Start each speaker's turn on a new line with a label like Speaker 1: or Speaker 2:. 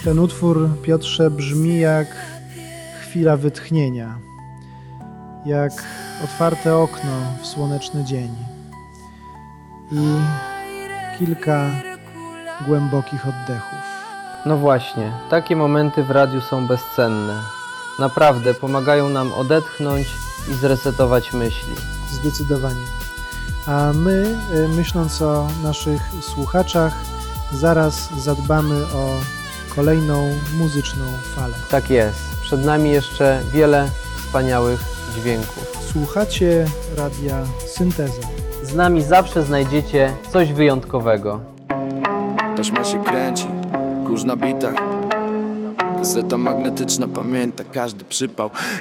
Speaker 1: Ten utwór, Piotrze, brzmi jak chwila wytchnienia, jak otwarte okno w słoneczny dzień i kilka głębokich oddechów.
Speaker 2: No właśnie, takie momenty w radiu są bezcenne. Naprawdę pomagają nam odetchnąć i zresetować myśli.
Speaker 1: Zdecydowanie. A my, myśląc o naszych słuchaczach, zaraz zadbamy o kolejną muzyczną falę.
Speaker 2: Tak jest, przed nami jeszcze wiele wspaniałych dźwięków.
Speaker 1: Słuchacie Radia Synteza.
Speaker 2: Z nami zawsze znajdziecie coś wyjątkowego.
Speaker 3: Taśma się kręci, kurz na bitach. Kaseta magnetyczna pamięta każdy przypał.